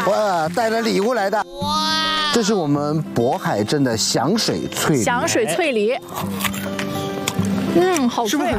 我带了礼物来的。哇！这是我们渤海镇的响水脆梨。 响水脆梨，好脆啊！